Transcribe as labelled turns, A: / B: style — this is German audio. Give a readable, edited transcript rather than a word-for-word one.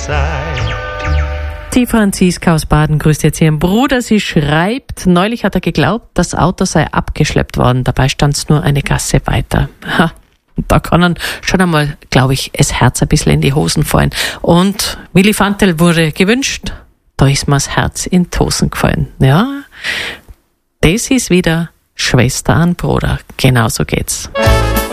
A: Die Franziska aus Baden grüßt jetzt ihren Bruder. Sie schreibt, neulich hat er geglaubt, das Auto sei abgeschleppt worden. Dabei stand es nur eine Gasse weiter. Ha, da kann dann schon einmal, glaube ich, das Herz ein bisschen in die Hosen fallen. Und Willi Fantel wurde gewünscht, da ist mir das Herz in die Hosen gefallen. Ja, das ist wieder Schwester an Bruder. Genau so geht's.